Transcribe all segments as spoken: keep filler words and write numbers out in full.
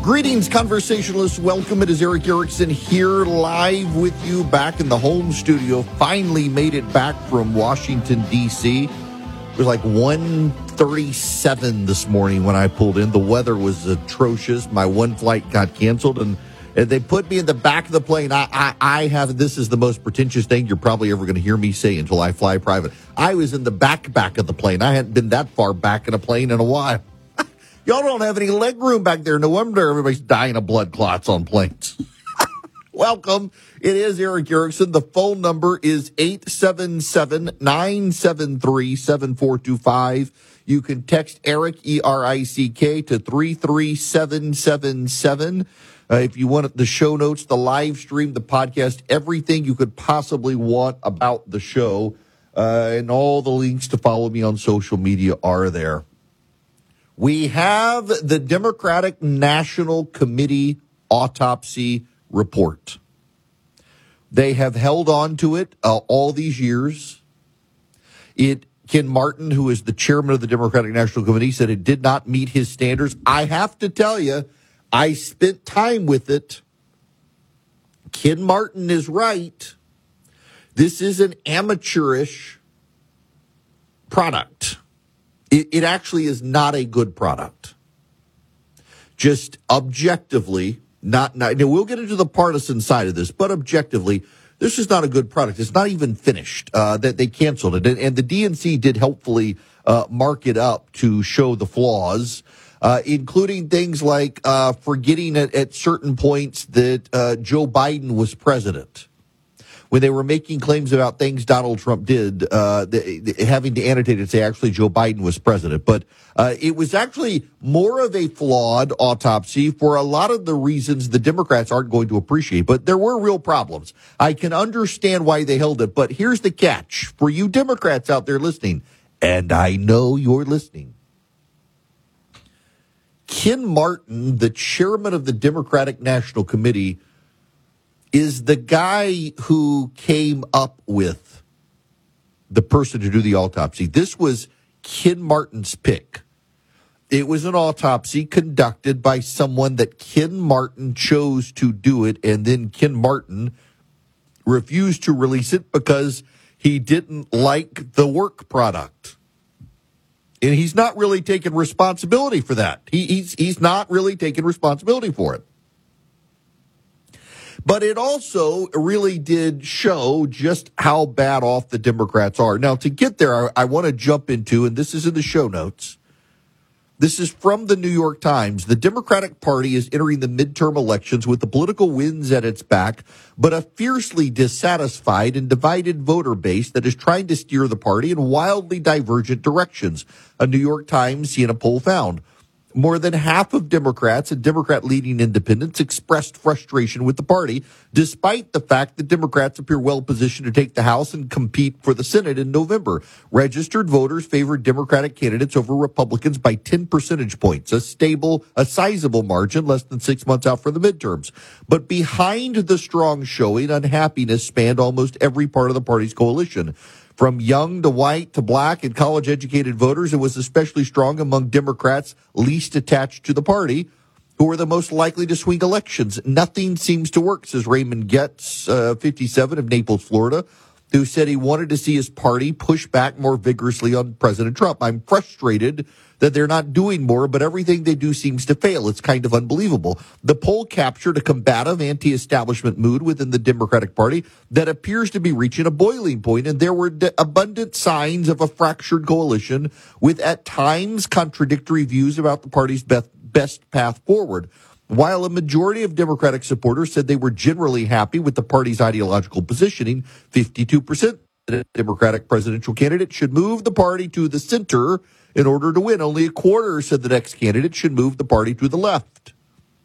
Greetings, conversationalists. Welcome. It is Erick Erickson here live with you back in the home studio. Finally made it back from Washington, D C It was like one thirty-seven this morning when I pulled in. The weather was atrocious. My one flight got canceled, and, and they put me in the back of the plane. I, I, I have, this is the most pretentious thing you're probably ever going to hear me say until I fly private. I was in the back back of the plane. I hadn't been that far back in a plane in a while. Y'all don't have any leg room back there. No wonder everybody's dying of blood clots on planes. Welcome. It is Erick Erickson. The phone number is eight seven seven, nine seven three, seven four two five. You can text Erick, E R I C K, to three three seven seven seven. Uh, if you want the show notes, the live stream, the podcast, everything you could possibly want about the show, uh, and all the links to follow me on social media are there. We have the Democratic National Committee autopsy report. They have held on to it uh, all these years. It, Ken Martin, who is the chairman of the Democratic National Committee, said it did not meet his standards. I have to tell you, I spent time with it. Ken Martin is right. This is an amateurish product. It, it actually is not a good product. Just objectively, not, not, we'll get into the partisan side of this, but objectively, this is not a good product. It's not even finished. Uh, that they canceled it. And, and the D N C did helpfully uh, mark it up to show the flaws, uh, including things like uh, forgetting at, at certain points that uh, Joe Biden was president. When they were making claims about things Donald Trump did, uh, the, the, having to annotate and say actually Joe Biden was president. But uh, it was actually more of a flawed autopsy for a lot of the reasons the Democrats aren't going to appreciate. But there were real problems. I can understand why they held it. But here's the catch for you Democrats out there listening, and I know you're listening. Ken Martin, the chairman of the Democratic National Committee, is the guy who came up with the person to do the autopsy. This was Ken Martin's pick. It was an autopsy conducted by someone that Ken Martin chose to do it, and then Ken Martin refused to release it because he didn't like the work product. And he's not really taking responsibility for that. He, he's, he's not really taking responsibility for it. But it also really did show just how bad off the Democrats are. Now, to get there, I, I want to jump into, and this is in the show notes. This is from the New York Times. The Democratic Party is entering the midterm elections with the political winds at its back, but a fiercely dissatisfied and divided voter base that is trying to steer the party in wildly divergent directions, a New York Times Siena poll found. More than half of Democrats and Democrat-leading independents expressed frustration with the party, despite the fact that Democrats appear well-positioned to take the House and compete for the Senate in November. Registered voters favored Democratic candidates over Republicans by ten percentage points, a stable, a sizable margin less than six months out for the midterms. But behind the strong showing, unhappiness spanned almost every part of the party's coalition. From young to white to black and college-educated voters, it was especially strong among Democrats least attached to the party, who are the most likely to swing elections. Nothing seems to work, says Raymond Getz, uh, fifty-seven, of Naples, Florida, who said he wanted to see his party push back more vigorously on President Trump. I'm frustrated that they're not doing more, but everything they do seems to fail. It's kind of unbelievable. The poll captured a combative anti-establishment mood within the Democratic Party that appears to be reaching a boiling point, and there were d- abundant signs of a fractured coalition with at times contradictory views about the party's best, best path forward. While a majority of Democratic supporters said they were generally happy with the party's ideological positioning, fifty-two percent the Democratic presidential candidate should move the party to the center in order to win. Only a quarter said the next candidate should move the party to the left.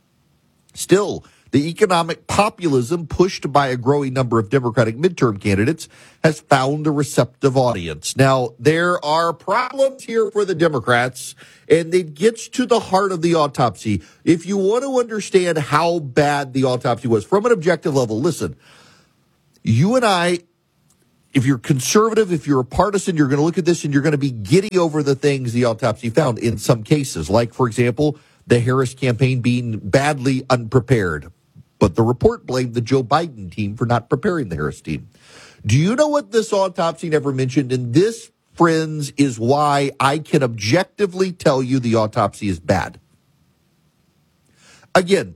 Still, the economic populism pushed by a growing number of Democratic midterm candidates has found a receptive audience. Now, there are problems here for the Democrats, and it gets to the heart of the autopsy. If you want to understand how bad the autopsy was from an objective level, listen, you and I, if you're conservative, if you're a partisan, you're going to look at this and you're going to be giddy over the things the autopsy found in some cases. Like, for example, the Harris campaign being badly unprepared. But the report blamed the Joe Biden team for not preparing the Harris team. Do you know what this autopsy never mentioned? And this, friends, is why I can objectively tell you the autopsy is bad. Again,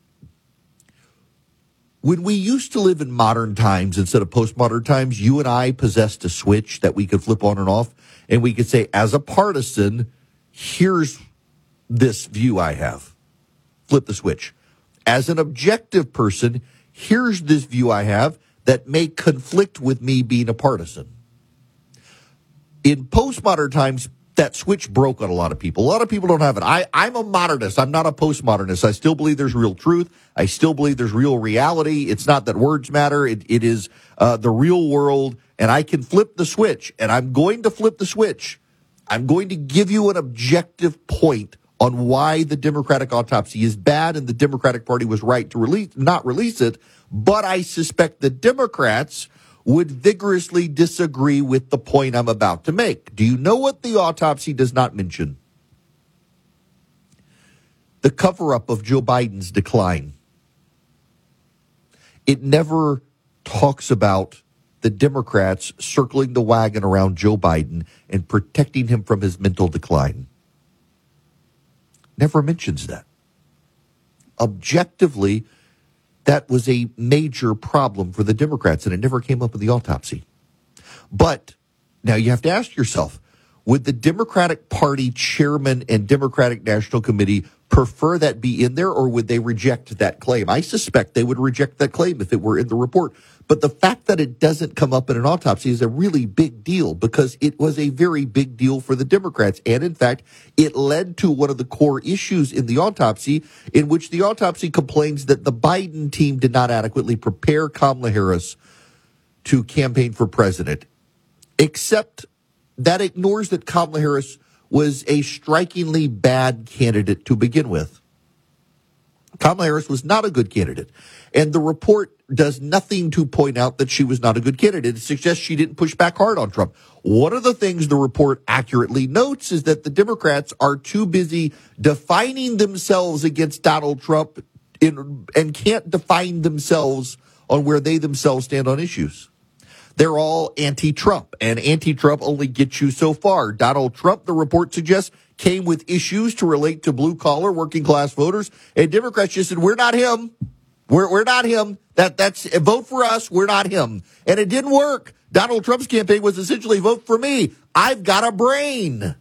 when we used to live in modern times instead of postmodern times, you and I possessed a switch that we could flip on and off, and we could say, as a partisan, here's this view I have. Flip the switch. As an objective person, here's this view I have that may conflict with me being a partisan. In postmodern times, that switch broke on a lot of people. A lot of people don't have it. I, I'm a modernist. I'm not a postmodernist. I still believe there's real truth. I still believe there's real reality. It's not that words matter. It, it is uh, the real world, and I can flip the switch, and I'm going to flip the switch. I'm going to give you an objective point on why the Democratic autopsy is bad and the Democratic Party was right to release, not release it, but I suspect the Democrats would vigorously disagree with the point I'm about to make. Do you know what the autopsy does not mention? The cover-up of Joe Biden's decline. It never talks about the Democrats circling the wagon around Joe Biden and protecting him from his mental decline. Never mentions that. Objectively, that was a major problem for the Democrats, and it never came up in the autopsy. But now you have to ask yourself, would the Democratic Party chairman and Democratic National Committee prefer that be in there, or would they reject that claim? I suspect they would reject that claim if it were in the report. But the fact that it doesn't come up in an autopsy is a really big deal, because it was a very big deal for the Democrats. And in fact, it led to one of the core issues in the autopsy, in which the autopsy complains that the Biden team did not adequately prepare Kamala Harris to campaign for president, except that ignores that Kamala Harris was a strikingly bad candidate to begin with. Kamala Harris was not a good candidate. And the report does nothing to point out that she was not a good candidate. It suggests she didn't push back hard on Trump. One of the things the report accurately notes is that the Democrats are too busy defining themselves against Donald Trump in, and can't define themselves on where they themselves stand on issues. They're all anti-Trump, and anti-Trump only gets you so far. Donald Trump, the report suggests, came with issues to relate to blue-collar, working-class voters, and Democrats just said, we're not him. We're, we're not him. That, that's, vote for us, we're not him. And it didn't work. Donald Trump's campaign was essentially, vote for me. I've got a brain.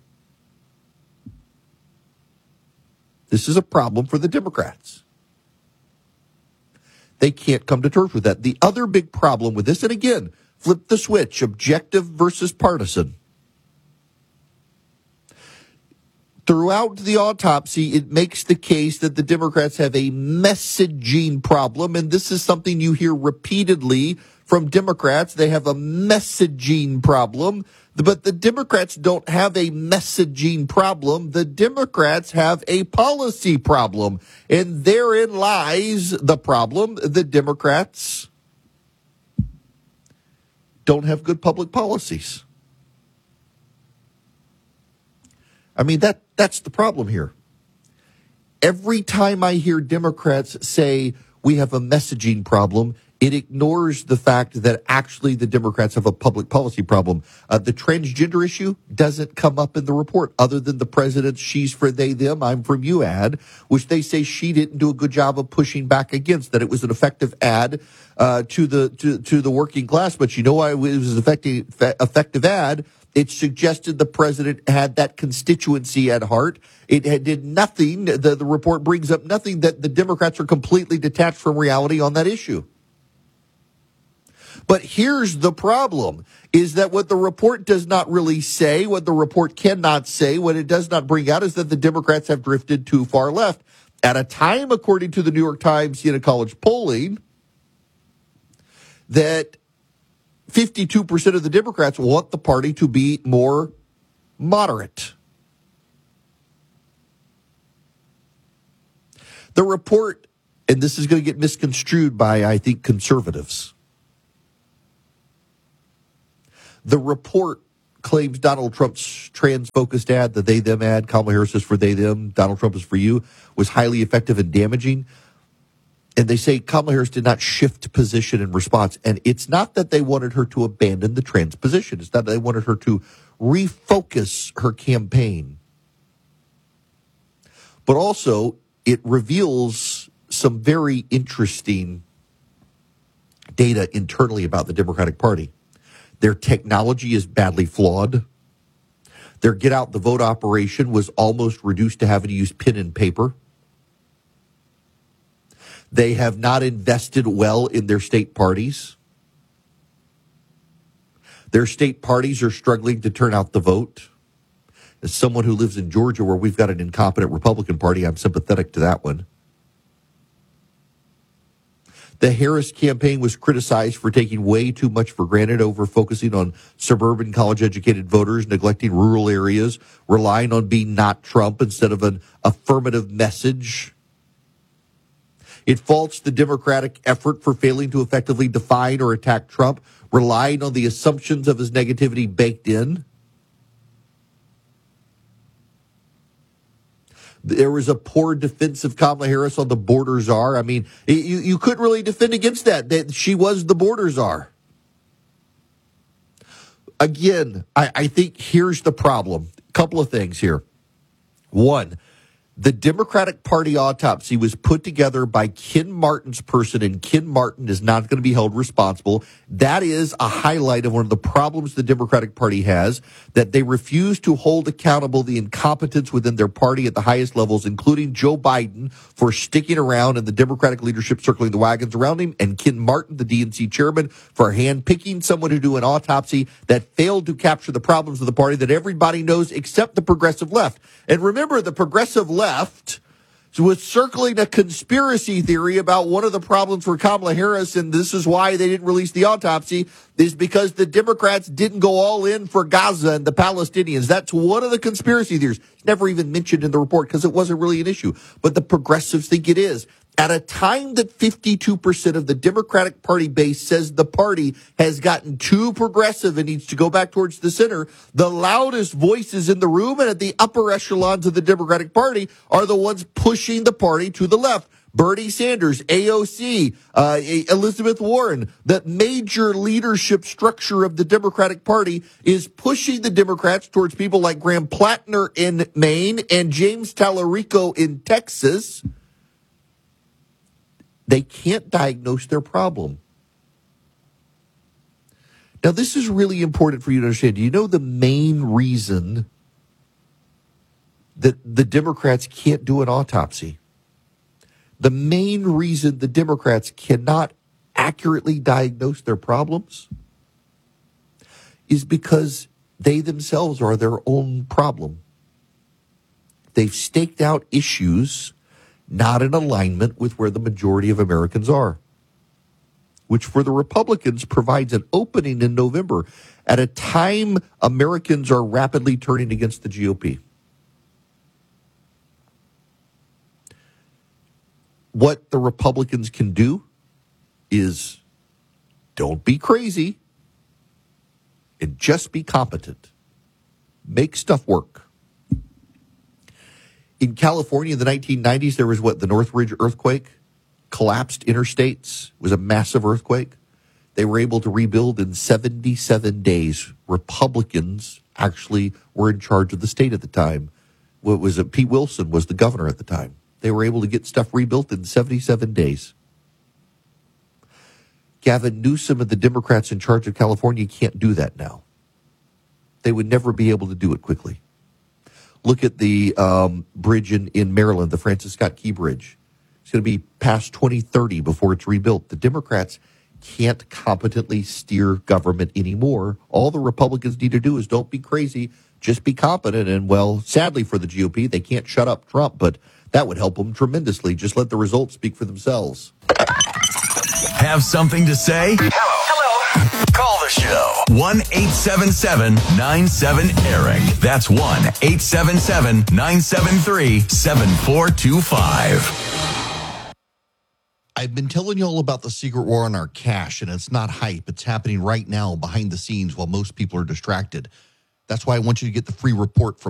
This is a problem for the Democrats. They can't come to terms with that. The other big problem with this, and again, flip the switch, objective versus partisan. Throughout the autopsy, it makes the case that the Democrats have a messaging problem, and this is something you hear repeatedly from Democrats. They have a messaging problem, but the Democrats don't have a messaging problem. The Democrats have a policy problem, and therein lies the problem. The Democrats don't have good public policies. I mean, that that's the problem here. Every time I hear Democrats say we have a messaging problem, it ignores the fact that actually the Democrats have a public policy problem. Uh, the transgender issue doesn't come up in the report, other than the president's she's for they, them, I'm from you ad, which they say she didn't do a good job of pushing back against, that it was an effective ad uh, to the to, to the working class. But you know why it was an effective, effective ad? It suggested the president had that constituency at heart. It had, did nothing. The, the report brings up nothing that the Democrats are completely detached from reality on that issue. But here's the problem, is that what the report does not really say, what the report cannot say, what it does not bring out, is that the Democrats have drifted too far left. At a time, according to the New York Times Siena College polling, that fifty-two percent of the Democrats want the party to be more moderate. The report, and this is going to get misconstrued by, I think, conservatives. The report claims Donald Trump's trans-focused ad, the they-them ad, Kamala Harris is for they-them, Donald Trump is for you, was highly effective and damaging. And they say Kamala Harris did not shift position in response. And it's not that they wanted her to abandon the trans position. It's not that they wanted her to refocus her campaign. But also, it reveals some very interesting data internally about the Democratic Party. Their technology is badly flawed. Their get out the vote operation was almost reduced to having to use pen and paper. They have not invested well in their state parties. Their state parties are struggling to turn out the vote. As someone who lives in Georgia, where we've got an incompetent Republican Party, I'm sympathetic to that one. The Harris campaign was criticized for taking way too much for granted, over focusing on suburban college-educated voters, neglecting rural areas, relying on being not Trump instead of an affirmative message. It faults the Democratic effort for failing to effectively define or attack Trump, relying on the assumptions of his negativity baked in. There was a poor defense of Kamala Harris on the border czar. I mean, you, you couldn't really defend against that, that she was the border czar. Again, I, I think here's the problem. A couple of things here. One, the Democratic Party autopsy was put together by Ken Martin's person, and Ken Martin is not going to be held responsible. That is a highlight of one of the problems the Democratic Party has, that they refuse to hold accountable the incompetence within their party at the highest levels, including Joe Biden for sticking around and the Democratic leadership circling the wagons around him, and Ken Martin, the D N C chairman, for handpicking someone to do an autopsy that failed to capture the problems of the party that everybody knows except the progressive left. And remember, the progressive left Left was circling a conspiracy theory about one of the problems for Kamala Harris, and this is why they didn't release the autopsy, is because the Democrats didn't go all in for Gaza and the Palestinians. That's one of the conspiracy theories. It's never even mentioned in the report because it wasn't really an issue, but the progressives think it is. At a time that fifty-two percent of the Democratic Party base says the party has gotten too progressive and needs to go back towards the center, the loudest voices in the room and at the upper echelons of the Democratic Party are the ones pushing the party to the left. Bernie Sanders, A O C, uh, Elizabeth Warren, the major leadership structure of the Democratic Party is pushing the Democrats towards people like Graham Plattner in Maine and James Tallarico in Texas. They can't diagnose their problem. Now, this is really important for you to understand. Do you know the main reason that the Democrats can't do an autopsy? The main reason the Democrats cannot accurately diagnose their problems is because they themselves are their own problem. They've staked out issues not in alignment with where the majority of Americans are, which for the Republicans provides an opening in November at a time Americans are rapidly turning against the G O P. What the Republicans can do is don't be crazy and just be competent. Make stuff work. In California in the nineteen nineties, there was what, the Northridge earthquake? Collapsed interstates. It was a massive earthquake. They were able to rebuild in seventy-seven days. Republicans actually were in charge of the state at the time. What was it? Pete Wilson was the governor at the time. They were able to get stuff rebuilt in seventy-seven days. Gavin Newsom and the Democrats in charge of California can't do that now. They would never be able to do it quickly. Look at the um, bridge in, in Maryland, the Francis Scott Key Bridge. It's going to be past twenty thirty before it's rebuilt. The Democrats can't competently steer government anymore. All the Republicans need to do is don't be crazy, just be competent. And, well, sadly for the G O P, they can't shut up Trump, but that would help them tremendously. Just let the results speak for themselves. Have something to say? Hello. Hello. Call the show. one eight seven seven nine seven Eric. That's one eight seven seven nine seven three seven four two five. I've been telling you all about the secret war on our cash, and it's not hype. It's happening right now behind the scenes while most people are distracted. That's why I want you to get the free report from